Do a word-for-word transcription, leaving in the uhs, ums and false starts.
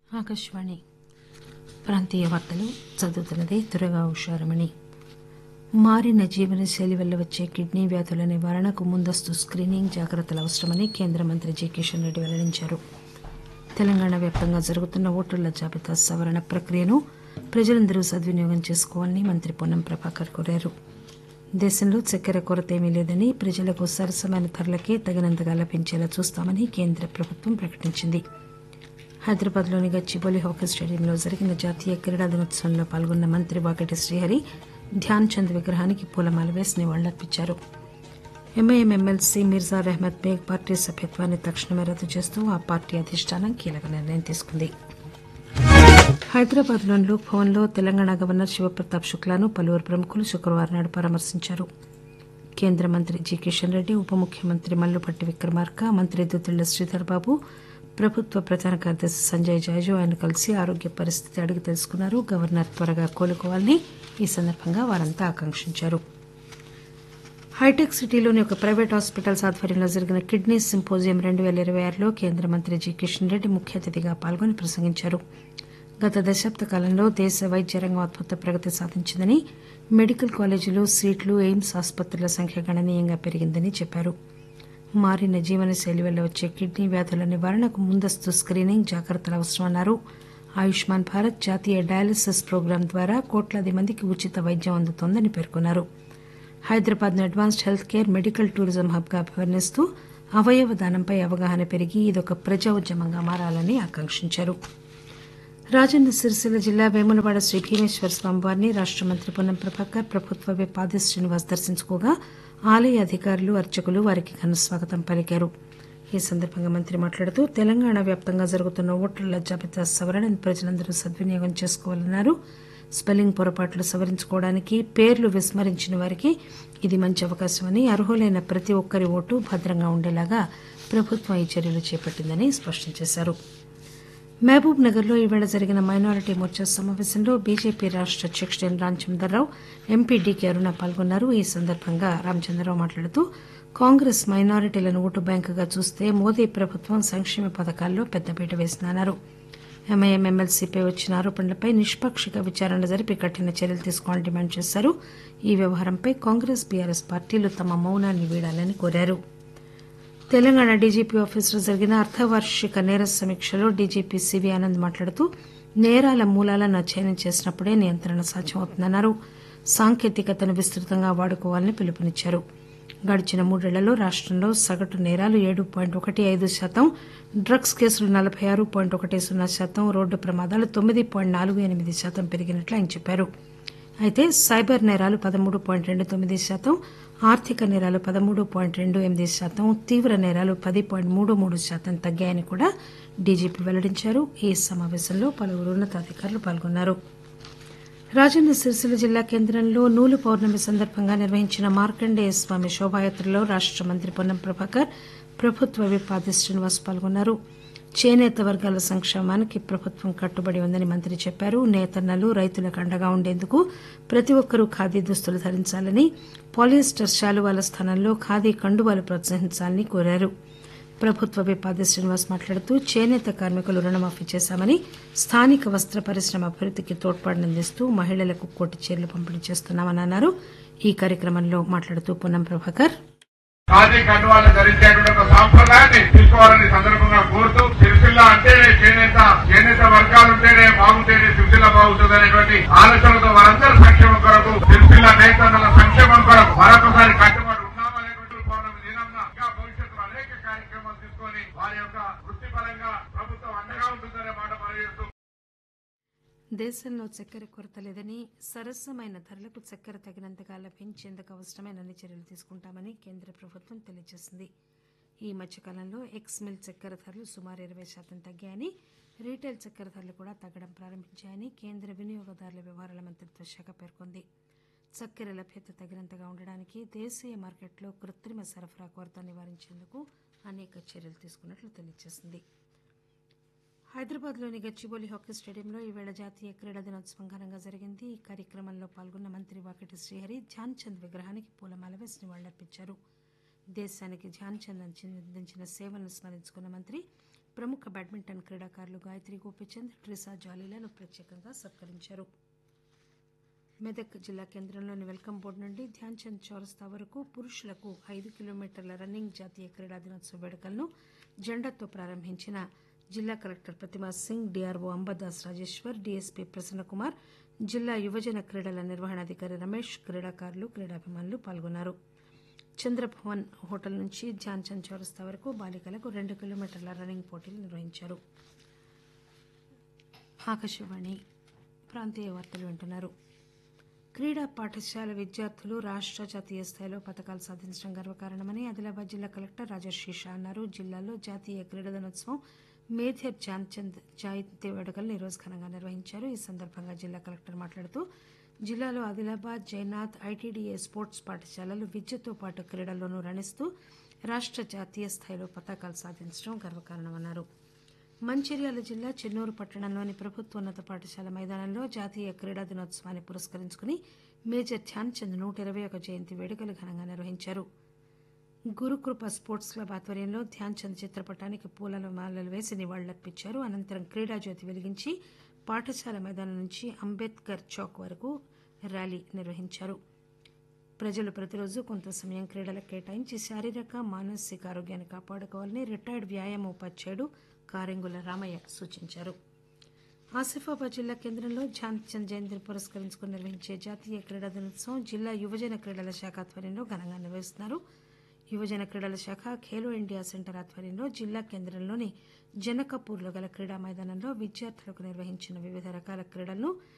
ఆకాశవాణి ప్రాంతీయ వార్తలు చదువుతున్నది దుర్గా ఉషారమణి. మారిన జీవనశైలి వల్ల వచ్చే కిడ్నీ వ్యాధుల నివారణకు ముందస్తు స్కీనింగ్ జాగ్రత్తలు అవసరమని కేంద్ర మంత్రి జి కిషన్ రెడ్డి వెల్లడించారు. తెలంగాణ వ్యాప్తంగా జరుగుతున్న ఓటర్ల జాబితా సవరణ ప్రక్రియను ప్రజలందరూ సద్వినియోగం చేసుకోవాలని మంత్రి పొన్నం ప్రభాకర్ కోరారు. దేశంలో చక్కెర కొరత ఏమీ లేదని, ప్రజలకు సరసమైన ధరలకే తగినంతగా లభించేలా చూస్తామని కేంద్ర ప్రభుత్వం ప్రకటించింది. హైదరాబాద్లోని గచ్చిబౌలి హాకీ స్టేడియంలో జరిగిన జాతీయ క్రీడా దినోత్సవంలో పాల్గొన్న మంత్రి వాకటి శ్రీహరి ధ్యాన్ చంద్ విగ్రహానికి పూలమాల వేసి నివాళులర్పించారు. MIM MLC మిర్జార్ Ahmed Baig party సభ్యత్వాన్ని తక్షణమే రద్దు చేస్తూ ఆ పార్టీ అధిష్టానం కీలక నిర్ణయం తీసుకుంది. హైదరాబాద్లోని లోక్ భవన్లో తెలంగాణ గవర్నర్ శివప్రతాప్ శుక్లాను పలువురు ప్రముఖులు శుక్రవారం నాడు పరామర్శించారు. కేంద్ర మంత్రి జి కిషన్ రెడ్డి, ఉప ముఖ్యమంత్రి మల్లుపట్టి విక్రమార్క, మంత్రి దుద్దిళ్ల శ్రీధర్ బాబు, ప్రభుత్వ ప్రధాన కార్యదర్శి సంజయ్ జాజు ఆయన కలిసి ఆరోగ్య పరిస్థితి అడిగి తెలుసుకున్నారు. గవర్నర్ త్వరగా కోలుకోవాలని ఈ సందర్భంగా వారంతా ఆకాంక్షించారు. హైటెక్ సిటీలోని ఒక ప్రైవేట్ హాస్పిటల్స్ ఆధ్వర్యంలో జరిగిన కిడ్నీ సింపోజియం రెండు పేల ఇరవై ఆరులో కేంద్ర మంత్రి జి కిషన్ రెడ్డి ముఖ్య అతిథిగా పాల్గొని ప్రసంగించారు. గత దశాబ్ద కాలంలో దేశ వైద్య రంగం అద్భుత ప్రగతి సాధించిందని, మెడికల్ కాలేజీలు, సీట్లు, ఎయిమ్స్ ఆసుపత్రుల సంఖ్య గణనీయంగా పెరిగిందని చెప్పారు. మారిన జీవనశైలి వల్ల వచ్చే కిడ్నీ వ్యాధుల నివారణకు ముందస్తు స్కీనింగ్ జాగ్రత్తలు అవసరమన్నారు. ఆయుష్మాన్ భారత్ జాతీయ డయాలసిస్ ప్రోగ్రాం ద్వారా కోట్లాది మందికి ఉచిత వైద్యం అందుతోందని పేర్కొన్నారు. హైదరాబాద్ను advanced health care, medical tourism హబ్గా అభివర్ణిస్తూ అవయవ దానంపై అవగాహన పెరిగి ఇదొక ప్రజా ఉద్యమంగా మారాలని ఆకాంక్షించారు. రాజన్న సిరిసిల్ల జిల్లా వేములవాడ శ్రీ భీమేశ్వర స్వామివారిని రాష్ట మంత్రి పొన్నం ప్రభాకర్, ప్రభుత్వ విప్ ఆది శ్రీనివాస్ దర్శించుకోగా ఆలయ అధికారులు, అర్చకులు వారికి ఘన స్వాగతం పలికారు. ఈ సందర్భంగా మంత్రి మాట్లాడుతూ తెలంగాణ వ్యాప్తంగా జరుగుతున్న ఓటర్ల జాబితా సవరణను ప్రజలందరూ సద్వినియోగం చేసుకోవాలన్నారు. స్పెల్లింగ్ పొరపాట్లు సవరించుకోవడానికి, పేర్లు విస్మరించిన వారికి ఇది మంచి అవకాశమని, అర్హులైన ప్రతి ఒక్కరి ఓటు భద్రంగా ఉండేలాగా ప్రభుత్వం ఈ చర్యలు చేపట్టిందని స్పష్టం చేశారు. మహబూబ్ నగర్ లో ఈవేళ జరిగిన మైనారిటీ మోర్చా సమావేశంలో బీజేపీ రాష్ట అధ్యకుడు రామచంద్రరావు, ఎంపీ డీకే అరుణ పాల్గొన్నారు. ఈ సందర్భంగా రామచంద్రరావు మాట్లాడుతూ కాంగ్రెస్ మైనారిటీలను ఓటు బ్యాంకుగా చూస్తే మోదీ ప్రభుత్వం సంక్షేమ పథకాల్లో పెద్దపీట వేసిందన్నారు. ఎంఐఎం ఎమ్మెల్సీపై వచ్చిన ఆరోపణలపై నిష్పాక్షిక విచారణ జరిపి కఠిన చర్యలు తీసుకోవాలని డిమాండ్ చేశారు. ఈ వ్యవహారంపై కాంగ్రెస్, బీఆర్ఎస్ పార్టీలు తమ మౌనాన్ని వీడాలని కోరారు. తెలంగాణ డీజీపీ ఆఫీసులో జరిగిన అర్ధవార్షిక నేర సమీక్షలో డీజీపీ సివి ఆనంద్ మాట్లాడుతూ నేరాల మూలాలను అధ్యయనం చేసినప్పుడే నియంత్రణ సాధ్యమవుతుందన్నారు. సాంకేతికతను విస్తృతంగా వాడుకోవాలని పిలుపునిచ్చారు. గడిచిన మూడేళ్లలో రాష్టంలో సగటు నేరాలు ఏడు పాయింట్ ఒకటి ఐదు శాతం, డ్రగ్స్ కేసులు నలభై ఆరు పాయింట్ ఒకటి సున్నా శాతం, రోడ్డు ప్రమాదాలు తొమ్మిది పాయింట్ నాలుగు ఎనిమిది శాతం పెరిగినట్లు ఆయన చెప్పారు. అయితే సైబర్ నేరాలు పదమూడు పాయింట్ రెండు తొమ్మిది శాతం, ఆర్థిక నేరాలు పదమూడు పాయింట్ రెండు ఎనిమిది శాతం, తీవ్ర నేరాలు పది పాయింట్ మూడు మూడు శాతం తగ్గాయని కూడా డీజీపీ వెల్లడించారు. ఈ సమావేశంలో పలువురు ఉన్నతాధికారులు పాల్గొన్నారు. రాజన్న సిరిసిల్ల జిల్లా కేంద్రంలో నూలు పౌర్ణమి సందర్భంగా నిర్వహించిన మార్కండేయ స్వామి శోభాయాత్రలో రాష్ట మంత్రి పొన్నం ప్రభాకర్, ప్రభుత్వ విప్ ఆది శ్రీనివాస్ పాల్గొన్నారు. చేనేత వర్గాల సంక్షేమానికి ప్రభుత్వం కట్టుబడి ఉందని మంత్రి చెప్పారు. నేతన్నలు, రైతులకు అండగా ఉండేందుకు ప్రతి ఒక్కరూ ఖాదీ దుస్తులు ధరించాలని, పాలిస్టర్ శాలువాల స్థానంలో ఖాదీ కండువాలు ప్రోత్సహించాలని కోరారు. ప్రభుత్వ విప్ ఆది శ్రీనివాస్ మాట్లాడుతూ చేనేత కార్మికులు రుణమాఫీ చేశామని, స్థానిక వస్త్ర పరిశ్రమ అభివృద్దికి తోడ్పాటునందిస్తూ మహిళలకు కోటి చీరలు పంపిణీ చేస్తున్నామని అన్నారు. ఈ కార్యక్రమంలో మాట్లాడుతూ పొన్నం ప్రభాకర్ ఖాదీ కండువాలను ధరించేటువంటి ఒక సాంప్రదాయాన్ని తీసుకోవాలని సందర్భంగా కోరుతూ, సిరిసిల్ల అంటేనే చేనేత, చేనేత వర్గాలు ఉంటేనే బాగుంటేనే సిరిసిల్ల బాగుంటుంది అనేటువంటి ఆలోచనతో వారందరి సంక్షేమం కొరకు, సిరిసిల్ల నేతన్నల సంక్షేమం కొరకు మరొకసారి కట్టుబడి ఉన్నామనేటువంటి పౌర్ణమి దినంగా ఇంకా భవిష్యత్తులో అనేక కార్యక్రమాలు తీసుకొని వారి యొక్క వృత్తిపరంగా ప్రభుత్వం అండగా ఉంటుందనే మాట మనవిస్తూ, దేశంలో చక్కెర కొరత లేదని, సరసమైన ధరలకు చక్కెర తగినంతగా లభించేందుకు అవసరమైన అన్ని చర్యలు తీసుకుంటామని కేంద్ర ప్రభుత్వం తెలియజేసింది. ఈ మధ్యకాలంలో ఎక్స్ మిల్ చక్కెర ధరలు సుమారు ఇరవై శాతం తగ్గాయని, రీటైల్ చక్కెర ధరలు కూడా తగ్గడం ప్రారంభించాయని కేంద్ర వినియోగదారుల వ్యవహారాల మంత్రిత్వ శాఖ పేర్కొంది. చక్కెర లభ్యత తగినంతగా ఉండడానికి దేశీయ మార్కెట్లో కృత్రిమ సరఫరా కొరత నివారించేందుకు అనేక చర్యలు తీసుకున్నట్లు తెలియజేసింది. హైదరాబాద్లోని గచ్చిబౌలి హాకీ స్టేడియంలో ఈవేళ జాతీయ క్రీడా దినోత్సవం ఘనంగా జరిగింది. ఈ కార్యక్రమంలో పాల్గొన్న మంత్రి వాకటి శ్రీహరి ధ్యాన్ చంద్ విగ్రహానికి పూలమాల వేసి నివాళులర్పించారు. దేశానికి ధ్యాన్ చంద్ అందించిన సేవలను స్మరించుకున్న మంత్రి ప్రముఖ బ్యాడ్మింటన్ క్రీడాకారులు గాయత్రి గోపీచంద్ ట్రిసా జాలీలను ప్రత్యేకంగా సత్కరించారు. మెదక్ జిల్లా కేంద్రంలోని వెల్కమ్ బోర్డు నుండి ధ్యాన్చంద్ చౌరస్తా వరకు పురుషులకు ఐదు కిలోమీటర్ల రన్నింగ్ జాతీయ క్రీడా దినోత్సవ వేడుకలను జెండాతో ప్రారంభించిన జిల్లా కలెక్టర్ ప్రతిమా సింగ్, డీఆర్ఓ అంబదాస్ రాజేశ్వర్, డీఎస్పీ ప్రసన్నకుమార్, జిల్లా యువజన క్రీడల నిర్వహణాధికారి రమేష్, క్రీడాకారులు, క్రీడాభిమానులు పాల్గొన్నారు. చంద్రభవన్ హోటల్ నుంచి ధ్యాన్చంద్ చౌరస్తా వరకు బాలికలకు రెండు కిలోమీటర్ల రన్నింగ్ పోటీలు నిర్వహించారు. ఆకాశవాణి ప్రాంతీయ వార్తలు వింటున్నారు. క్రీడా పాఠశాల విద్యార్థులు రాష్ట, జాతీయ స్థాయిలో పతకాలు సాధించడం గర్వకారణమని ఆదిలాబాద్ జిల్లా కలెక్టర్ రాజర్షి షా అన్నారు. జిల్లాలో జాతీయ క్రీడా దినోత్సవం మేజర్ ధ్యాన్చంద్ జయంతి వేడుకలను ఈరోజు ఘనంగా నిర్వహించారు. ఈ సందర్భంగా జిల్లా కలెక్టర్ మాట్లాడుతూ జిల్లాలో ఆదిలాబాద్, జైనాథ్, ఐటీడీఏ స్పోర్ట్స్ పాఠశాలలు విద్యతో పాటు క్రీడల్లోనూ రాణిస్తూ రాష్ట, జాతీయ స్థాయిలో పతకాలు సాధించడం గర్వకారణమన్నారు. మంచిర్యాల జిల్లా చెన్నూరు పట్టణంలోని ప్రభుత్వోన్నత పాఠశాల మైదానంలో జాతీయ క్రీడా దినోత్సవాన్ని పురస్కరించుకుని మేజర్ ధ్యాన్చంద్ నూట ఇరవై ఒక జయంతి వేడుకలు ఘనంగా నిర్వహించారు. గురుకృప స్పోర్ట్స్ క్లబ్ ఆధ్వర్యంలో ధ్యాన్చంద్ చిత్రపటానికి పూల మాలలు వేసి నివాళులర్పించారు. అనంతరం క్రీడాజ్యోతి వెలిగించి పాఠశాల మైదానం నుంచి అంబేద్కర్ చౌక్ వరకు ర్యాలీ నిర్వహించారు. ప్రజలు ప్రతిరోజు కొంత సమయం క్రీడలకు కేటాయించి శారీరక, మానసిక ఆరోగ్యాన్ని కాపాడుకోవాలని రిటైర్డ్ వ్యాయామ ఉపాధ్యాయుడు కారెంగుల రామయ్య సూచించారు. ఆసిఫాబాద్ జిల్లా కేంద్రంలో ధ్యాన్చంద్ జయంతిని పురస్కరించుకుని నిర్వహించే జాతీయ క్రీడా దినోత్సవం జిల్లా యువజన క్రీడల శాఖ ఆధ్వర్యంలో ఘనంగా నిర్వహిస్తున్నారు. యువజన క్రీడల శాఖ ఖేలో ఇండియా సెంటర్ ఆధ్వర్యంలో జిల్లా కేంద్రంలోని జనకపూర్లో గల క్రీడా మైదానంలో విద్యార్థులకు నిర్వహించిన వివిధ రకాల క్రీడలను